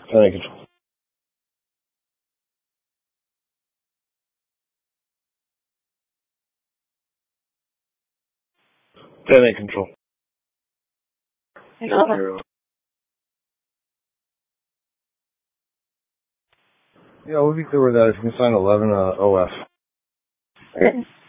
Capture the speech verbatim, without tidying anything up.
Planning control. Planning control. Hello. Yeah, we'll be clear with that if you can sign eleven uh, O F. Okay.